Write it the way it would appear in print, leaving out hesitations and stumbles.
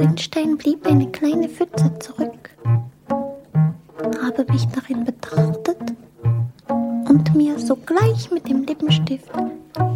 den Stein blieb eine kleine Pfütze zurück, habe mich darin betrachtet und mir sogleich mit dem Lippenstift